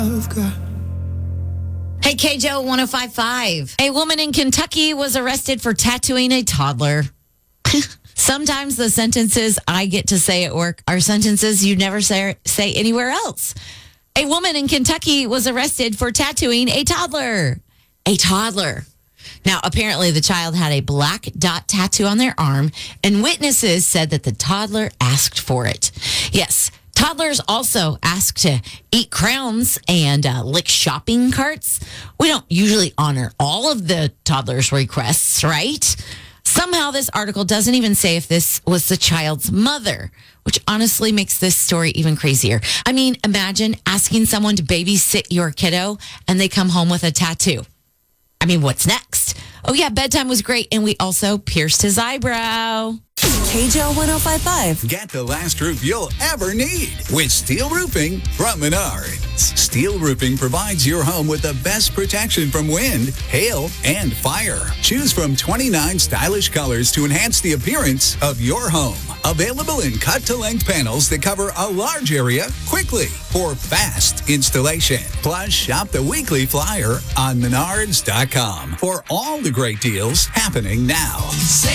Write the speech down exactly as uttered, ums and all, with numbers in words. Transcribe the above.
Hey, K J O one oh five point five. A woman in Kentucky was arrested for tattooing a toddler. Sometimes the sentences I get to say at work are sentences you never say, say anywhere else. A woman in Kentucky was arrested for tattooing a toddler. A toddler. Now, apparently the child had a black dot tattoo on their arm, and witnesses said that the toddler asked for it. Yes, toddlers also ask to eat crowns and uh, lick shopping carts. We don't usually honor all of the toddler's requests, right? Somehow this article doesn't even say if this was the child's mother, which honestly makes this story even crazier. I mean, imagine asking someone to babysit your kiddo and they come home with a tattoo. I mean, what's next? Oh, yeah, bedtime was great, and we also pierced his eyebrow. K J O one oh five point five. Get the last roof you'll ever need with Steel Roofing from Menards. Steel Roofing provides your home with the best protection from wind, hail, and fire. Choose from twenty-nine stylish colors to enhance the appearance of your home. Available in cut-to-length panels that cover a large area quickly for fast installation. Plus, shop the weekly flyer on menards dot com for all the great deals happening now.